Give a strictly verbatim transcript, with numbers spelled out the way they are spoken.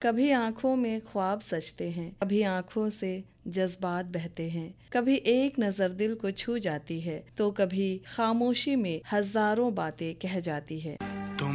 कभी आंखों में ख्वाब सजते हैं, कभी आंखों से जज्बात बहते हैं, कभी एक नजर दिल को छू जाती है तो कभी खामोशी में हजारों बातें कह जाती है।